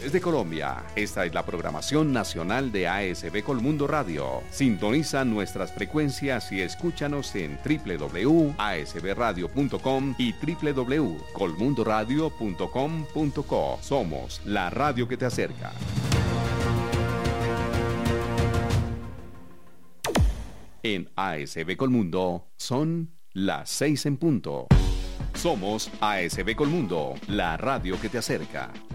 Desde Colombia, esta es la programación nacional de ASB Colmundo Radio. Sintoniza nuestras frecuencias y escúchanos en www.asbradio.com y www.colmundoradio.com.co. Somos la radio que te acerca. En ASB Colmundo son las 6 en punto. Somos ASB Colmundo, la radio que te acerca.